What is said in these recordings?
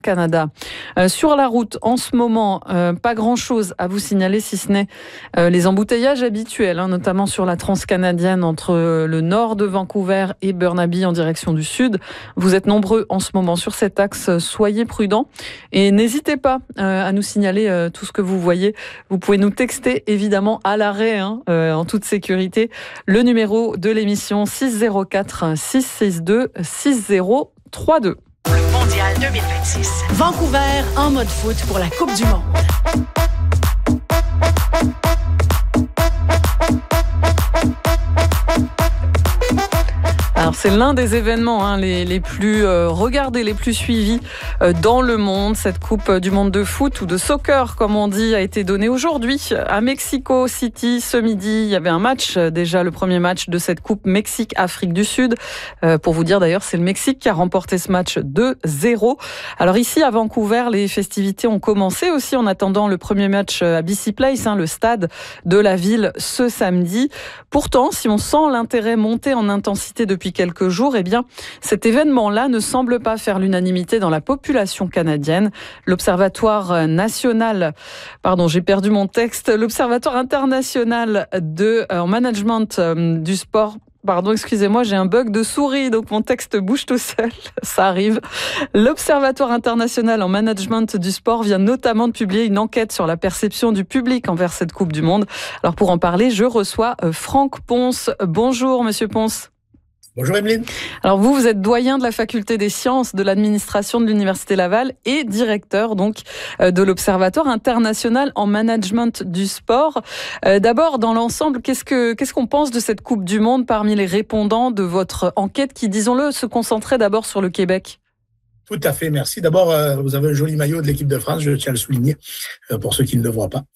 Canada. Sur la route, en ce moment, pas grand-chose à vous signaler, si ce n'est les embouteillages habituels, notamment sur la transcanadienne entre le nord de Vancouver et Burnaby en direction du sud. Vous êtes nombreux en ce moment sur cet axe, soyez prudents et n'hésitez pas à nous signaler tout ce que vous voyez. Vous pouvez nous texter évidemment à l'arrêt, en toute sécurité, le numéro de l'émission 604 662 6032. Mondial 2026. Vancouver en mode foot pour la Coupe du Monde. Alors c'est l'un des événements les plus regardés, les plus suivis dans le monde. Cette Coupe du Monde de foot ou de soccer, comme on dit, a été donnée aujourd'hui à Mexico City ce midi. Il y avait un match, déjà le premier match de cette Coupe Mexique-Afrique du Sud. Pour vous dire d'ailleurs, c'est le Mexique qui a remporté ce match 2-0. Alors ici à Vancouver, les festivités ont commencé aussi en attendant le premier match à BC Place, le stade de la ville, ce samedi. Pourtant, si on sent l'intérêt monter en intensité depuis quelques jours, cet événement-là ne semble pas faire l'unanimité dans la population canadienne. L'Observatoire international en management du sport. Pardon, excusez-moi, j'ai un bug de souris, donc mon texte bouge tout seul. Ça arrive. L'Observatoire international en management du sport vient notamment de publier une enquête sur la perception du public envers cette Coupe du Monde. Alors pour en parler, je reçois Franck Ponce. Bonjour, monsieur Ponce. Bonjour Emeline. Alors vous êtes doyen de la faculté des sciences de l'administration de l'Université Laval et directeur donc de l'Observatoire international en management du sport. D'abord, dans l'ensemble, qu'est-ce qu'on pense de cette Coupe du Monde parmi les répondants de votre enquête qui, disons-le, se concentrait d'abord sur le Québec? Tout à fait, merci. D'abord, vous avez un joli maillot de l'équipe de France, je tiens à le souligner, pour ceux qui ne le voient pas.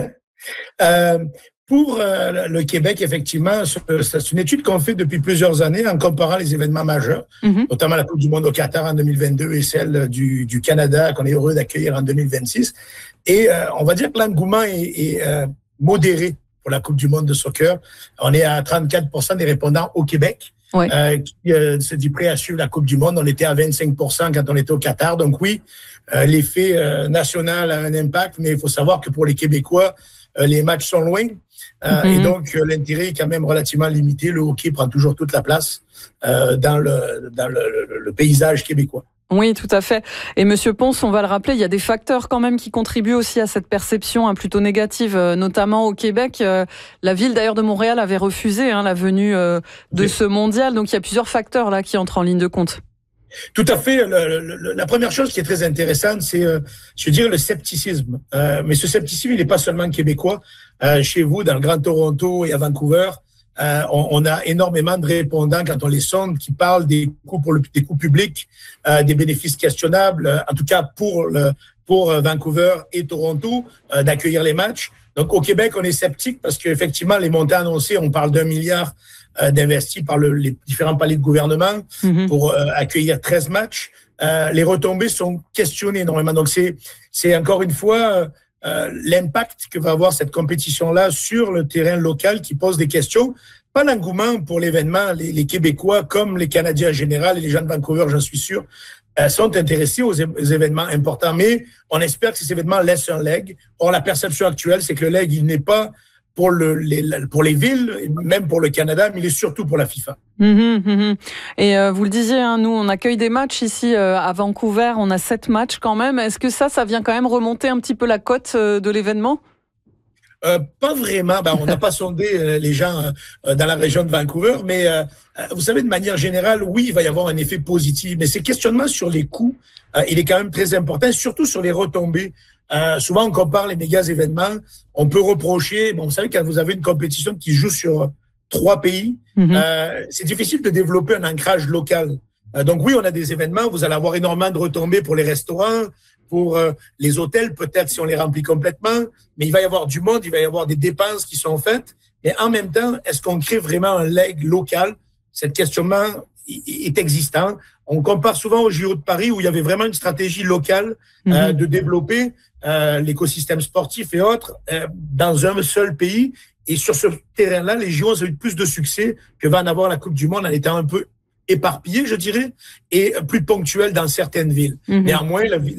Pour le Québec, effectivement, c'est une étude qu'on fait depuis plusieurs années en comparant les événements majeurs, notamment la Coupe du Monde au Qatar en 2022 et celle du Canada qu'on est heureux d'accueillir en 2026. Et on va dire que l'engouement est modéré pour la Coupe du Monde de soccer. On est à 34% des répondants au Québec. Ouais. Qui se dit prêt à suivre la Coupe du Monde. On était à 25% quand on était au Qatar. Donc oui, l'effet national a un impact, mais il faut savoir que pour les Québécois, les matchs sont loin. Et donc, l'intérêt est quand même relativement limité. Le hockey prend toujours toute la place dans le paysage québécois. Oui, tout à fait. Et Monsieur Ponce, on va le rappeler, il y a des facteurs quand même qui contribuent aussi à cette perception plutôt négative, notamment au Québec. La ville d'ailleurs de Montréal avait refusé la venue de ce mondial. Donc il y a plusieurs facteurs là qui entrent en ligne de compte. Tout à fait. La première chose qui est très intéressante, c'est, je dirais, le scepticisme. Mais ce scepticisme, il n'est pas seulement québécois. Chez vous, dans le Grand Toronto et à Vancouver, on a énormément de répondants quand on les sonde qui parlent des coûts publics, des bénéfices questionnables, en tout cas pour Vancouver et Toronto, d'accueillir les matchs. Donc au Québec, on est sceptique parce qu'effectivement, les montants annoncés, on parle d'1 milliard d'investis par les différents paliers de gouvernement pour accueillir 13 matchs. Les retombées sont questionnées énormément. Donc c'est encore une fois l'impact que va avoir cette compétition-là sur le terrain local qui pose des questions. Pas l'engouement pour l'événement. Les Québécois, comme les Canadiens en général et les gens de Vancouver, j'en suis sûr, sont intéressés aux événements importants. Mais on espère que ces événements laissent un leg. Or, la perception actuelle, c'est que le leg, il n'est pas pour les villes, même pour le Canada, mais il est surtout pour la FIFA. Et vous le disiez, nous, on accueille des matchs ici à Vancouver. On a 7 matchs quand même. Est-ce que ça vient quand même remonter un petit peu la cote de l'événement? Pas vraiment. On n'a pas sondé les gens dans la région de Vancouver, mais vous savez, de manière générale, oui, il va y avoir un effet positif. Mais ces questionnements sur les coûts, il est quand même très important, surtout sur les retombées. Souvent, on compare les méga événements. On peut reprocher, vous savez, quand vous avez une compétition qui joue sur 3 pays, c'est difficile de développer un ancrage local. Donc oui, on a des événements, vous allez avoir énormément de retombées pour les restaurants, pour les hôtels, peut-être si on les remplit complètement, mais il va y avoir du monde, il va y avoir des dépenses qui sont faites. Et en même temps, est-ce qu'on crée vraiment un leg local? Cet questionnement est existant. On compare souvent au JO de Paris où il y avait vraiment une stratégie locale de développer l'écosystème sportif et autres dans un seul pays. Et sur ce terrain-là, les JO ont eu plus de succès que va en avoir la Coupe du Monde en étant un peu éparpillé, je dirais, et plus ponctuel dans certaines villes. Néanmoins,